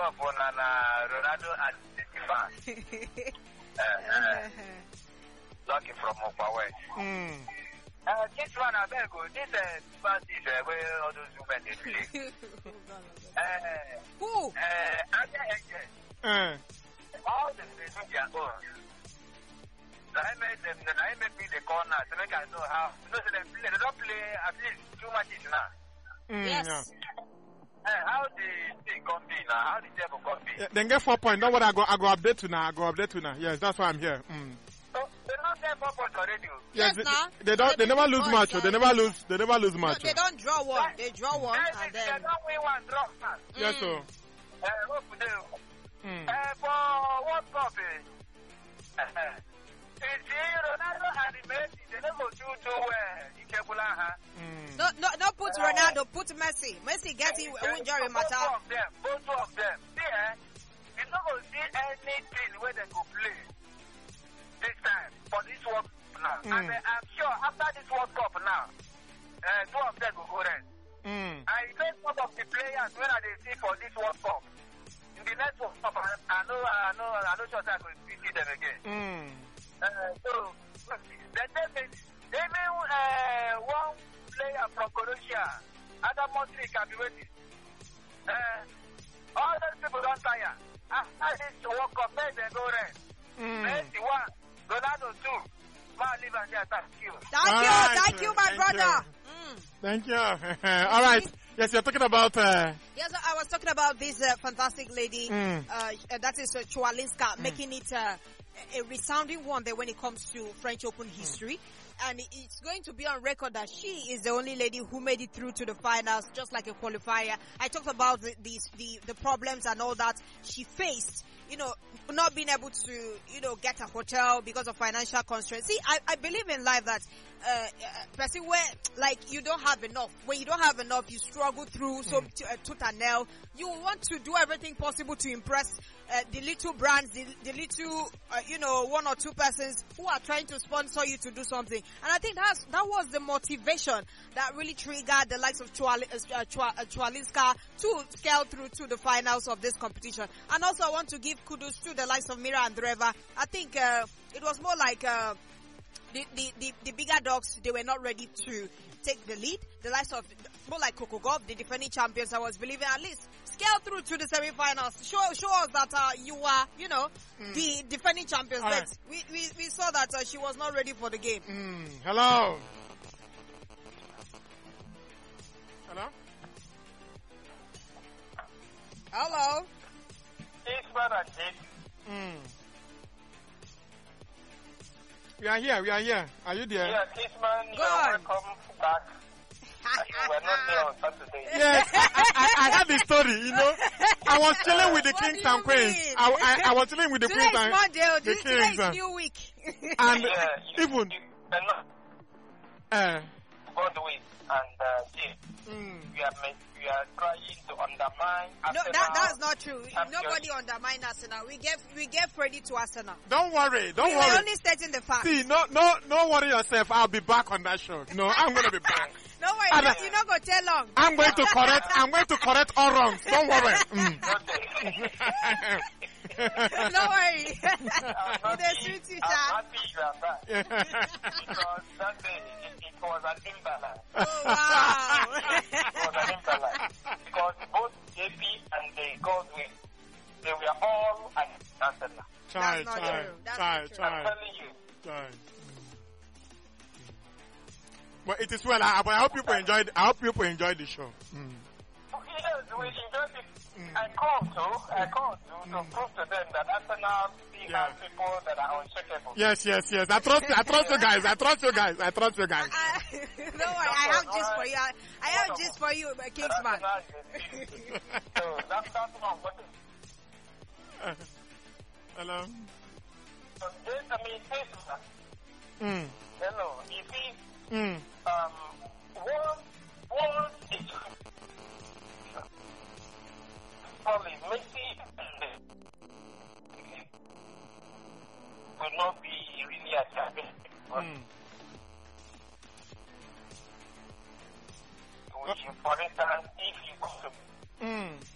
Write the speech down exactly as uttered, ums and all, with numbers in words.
up on uh, Ronaldo and Stefan. uh, uh, Lucky from Okwawe. Mm. Uh, this one, I beg you, this uh, Stefan is uh, where all those women they play. uh, Who? Uh, Anya Angel. Uh. All the they do their own. So I made them, then I made me the corner to make I know how. No, so they play, they don't play at least two matches now. Mm, Yes. yeah. Uh, how the thing come be now? How the table come be? Yeah, then get four points. Don't worry, I go, I go update you now. I go update you now. Yes, that's why I'm here. Mm. So they don't get four points already. Yes, they, nah. they don't. They They never do lose points, match. oh. They yeah. never lose. They never lose No, match. they oh. don't draw one. They draw one They, and they then. don't win one drop man. Yes, so. Uh, hope they. Mm. Uh, for World Cup, eh? Uh, it's Ronaldo and Messi. They don't go too too well. You can't pull out, huh? Mm. No, no, no. Put Ronaldo. Put Messi. Messi get it. Injury matter. Both of them. Both of them. See, eh? You not going to see anything where they go play this time for this World Cup now. Mm. And uh, I'm sure after this World Cup now, uh, two of them will go rest. Mm. I know some of the players when I they see for this World Cup. In the next World Cup, I I know, I know, I know, sure that I will see them again. Mm. Uh, so, then they even uh, one player from Croatia, Adam Modric, can be waiting. Uh, all those people don't tire. After this World Cup, make them go rest. Mm. Messi one, Ronaldo two. Man, leave and there, thank you. Thank All you, right, thank you, my thank brother. you. Mm. Thank you. All right. Yes, you're talking about. Uh, Yes, I was talking about this uh, fantastic lady. Mm. Uh, uh, that is uh, Chualinska, mm. making it uh, a resounding one there when it comes to French Open history. Mm. And it's going to be on record that she is the only lady who made it through to the finals, just like a qualifier. I talked about the, the, the, the problems and all that she faced. You know, not being able to, you know, get a hotel because of financial constraints. See, I, I believe in life that, uh, uh person where, like, you don't have enough. When you don't have enough, you struggle through, so, Mm. to, uh, tooth and nail. You want to do everything possible to impress, uh, the little brands, the, the little, uh, you know, one or two persons who are trying to sponsor you to do something. And I think that's, that was the motivation that really triggered the likes of Chuali, uh, Chua, uh, Chualinska to scale through to the finals of this competition. And also I want to give kudos to the likes of Mira Andreeva. I think uh, it was more like uh, the, the, the, the bigger dogs, they were not ready to take the lead. The likes of, more like Coco Gauff, the defending champions, I was believing at least scale through to the semi-finals. Show, show us that uh, you are, you know, mm. the defending champions. All But right. we, we, we saw that uh, she was not ready for the game. Mm. Hello. Hello. Hello. This man and this. Mm. We are here. We are here. Are you there? Yeah, this man, you Go are on. welcome back. You were not there on Saturday. Yes, I, I, I had the story, you know. I was chilling with the What kings do you and queens. mean? I, I, I was chilling with the Today queens is and Monday. oh, the This, today kings. is And, new week. and Yeah, you, even, you cannot uh, go the way. And, uh, see, mm, we are, make, we are trying to undermine No, Arsenal. that that's not true. Champions. Nobody undermine Arsenal. We gave we gave credit to Arsenal. don't worry, don't We were worry. only stating the fact. See, no, no, no worry yourself. I'll be back on that show. No, I'm gonna be back. Don't worry, Ada- no, you're not gonna tell long. I'm going to correct. I'm going to correct all wrongs. Don't worry. Mm. Don't worry. I'm The happy, sweet I'm teacher. happy you are back. Because that day, it, it was an imbalance. Oh wow. It was an imbalance. Because both J P and the Godwin, they were all at Arsenal. Try, That's not try, true. That's try, not true. I'm try, telling you. try. But it is well. I, but I hope people enjoyed. I hope people enjoyed the show. Mm. Yes, we enjoyed it. Mm. I called to, I called to, to Mm. prove to them that Arsenal still Yeah. have people that are unshakable. Yes, yes, yes. I trust. I trust you guys. I trust you guys. I trust you guys. I, don't worry, I have gist for you. I, I have gist for you, my Kingsman. Arsenal is a team. So that's that's one. But Hello. so this, I mean, this, Mm. hello, you see, Mm. um, one, one is probably Messi will not be really a champion. Mm. Which, for instance, if you go to Mm.